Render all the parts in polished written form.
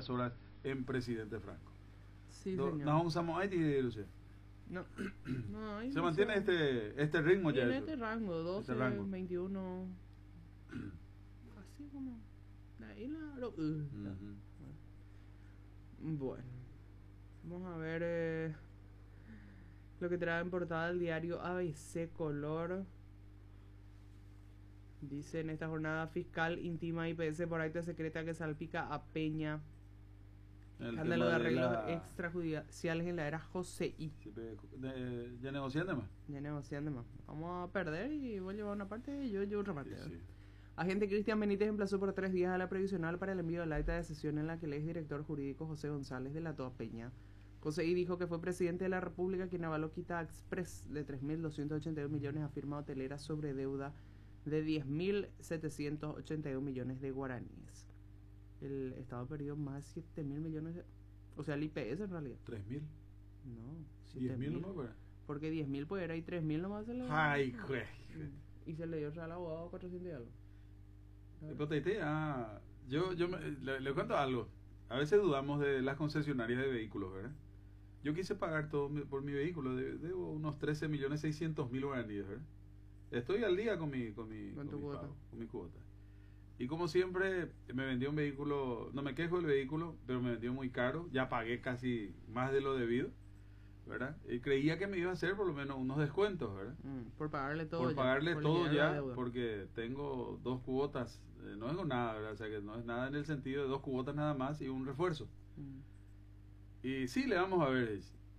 estas horas en Presidente Franco. Sí, señor. No usamos Haití, Lucía. No, no hay Se mantiene este ritmo ya. en este rango, 12, este rango. 21. Así como. Ahí Bueno, vamos a ver lo que trae en portada el diario ABC Color. Dice: en esta jornada fiscal intima IPS por acta secreta que salpica a Peña. Escándalo de arreglos extrajudiciales en la era José I. Ya negocian de más. Ya negocian de más. Vamos a perder y voy a llevar una parte y yo llevo otra parte. Sí. Agente Cristian Benítez emplazó por 3 días a la previsional para el envío de la acta de sesión en la que el exdirector jurídico José González delató a Peña. José I dijo que fue presidente de la República quien avaló quita express de 3.281 millones a firma hotelera sobre deuda de 10.781 millones de guaraníes. El Estado perdió más de 7.000 millones de... O sea, el IPS en realidad. ¿3.000? No, 7.000 nomás, güey. Porque 10.000 pues era y 3.000 nomás se le... Ay, güey. Y se le dio al abogado 400 y algo. Yo le cuento algo. A veces dudamos de las concesionarias de vehículos, ¿verdad? Yo quise pagar todo por mi vehículo. Debo unos 13.600.000 guaraníes, ¿verdad? Estoy al día con mi cuota. Y como siempre, me vendió un vehículo, no me quejo del vehículo, pero me vendió muy caro. Ya pagué casi más de lo debido, ¿verdad? Y creía que me iba a hacer por lo menos unos descuentos, ¿verdad? Por pagarle todo por ya. Pagarle todo ya, porque tengo 2 cuotas. No es nada, ¿verdad? O sea, que no es nada en el sentido de 2 cuotas nada más y un refuerzo. Y sí, le vamos a ver.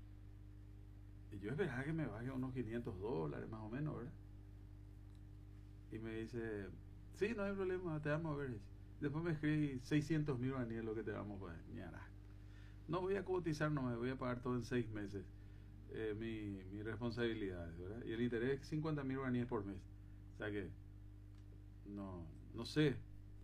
Y yo esperaba que me baje unos $500 más o menos, ¿verdad? Y me dice... Sí, no hay problema, te vamos a ver. Después me escribí 600.000 guaraníes lo que te vamos a ver. No voy a cotizar, no me voy a pagar todo en 6 meses. Mi responsabilidad, ¿verdad? Y el interés es 50.000 guaraníes por mes. O sea que no sé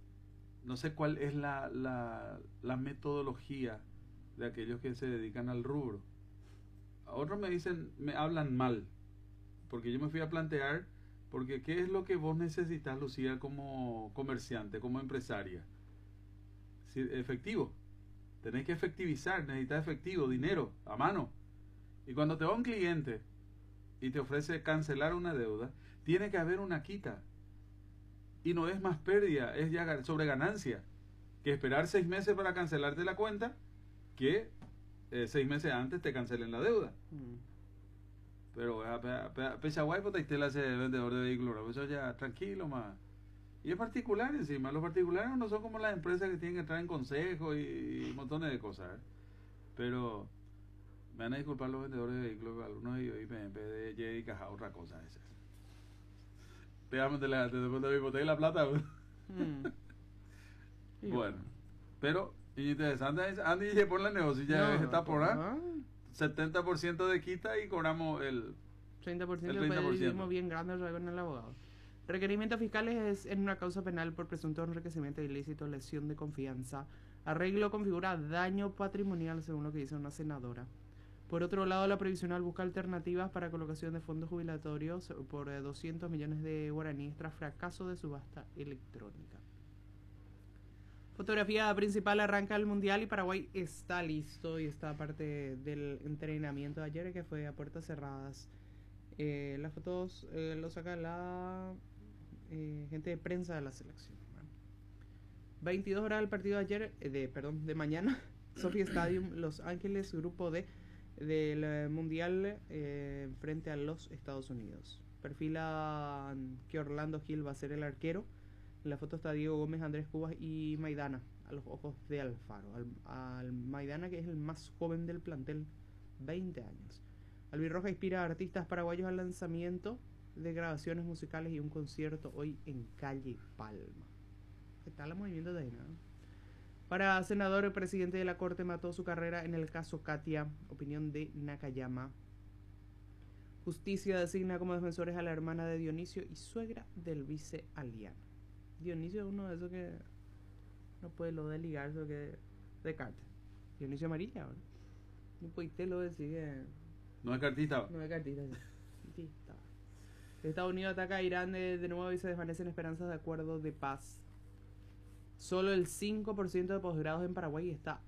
cuál es la metodología de aquellos que se dedican al rubro. A otros me hablan mal, porque yo me fui a plantear. Porque ¿qué es lo que vos necesitas, Lucía, como comerciante, como empresaria? Efectivo. Tenés que efectivizar, necesitas efectivo, dinero, a mano. Y cuando te va un cliente y te ofrece cancelar una deuda, tiene que haber una quita. Y no es más pérdida, es ya sobre ganancia. Que esperar 6 meses para cancelarte la cuenta, que 6 meses antes te cancelen la deuda. Pero Pechaguay, pues te hace vendedor de vehículos, eso ya tranquilo más. Y es particular encima, los particulares no son como las empresas que tienen que entrar en consejo y montones de cosas, ¿eh? Pero me van a disculpar los vendedores de vehículos, algunos de ellos y en vez de dedicar a otra cosa esas. Pégame te hipoteca y la plata. Bueno, pero interesante es Andy se pone el negocio ya está por ahí. 70% de quita y cobramos el 30%. El bien grande con el abogado. Requerimientos fiscales en una causa penal por presunto enriquecimiento ilícito, lesión de confianza. Arreglo configura daño patrimonial, según lo que dice una senadora. Por otro lado, la previsional busca alternativas para colocación de fondos jubilatorios por 200 millones de guaraníes tras fracaso de subasta electrónica. Fotografía principal: arranca el mundial y Paraguay está listo y está parte del entrenamiento de ayer que fue a puertas cerradas. Las fotos lo saca la gente de prensa de la selección. 22 horas del partido de ayer, de mañana, Sophie Stadium, Los Ángeles, grupo D del mundial frente a los Estados Unidos. Perfilan que Orlando Gil va a ser el arquero. En la foto está Diego Gómez, Andrés Cubas y Maidana, a los ojos de Alfaro. Al Maidana, que es el más joven del plantel, 20 años. Albirroja inspira a artistas paraguayos al lanzamiento de grabaciones musicales y un concierto hoy en Calle Palma. ¿Qué tal el movimiento de ahí, no? Para senador, el presidente de la Corte mató su carrera en el caso Katia. Opinión de Nakayama. Justicia designa como defensores a la hermana de Dionisio y suegra del vice Aliana. Dionisio es uno de esos que no puede lo de ligarse que de carta. Dionisio Amarilla, ¿verdad? No puede lo decir que... No es cartista. No es cartista, sí. Estados Unidos ataca a Irán de nuevo y se desvanecen esperanzas de acuerdo de paz. Solo el 5% de posgrados en Paraguay está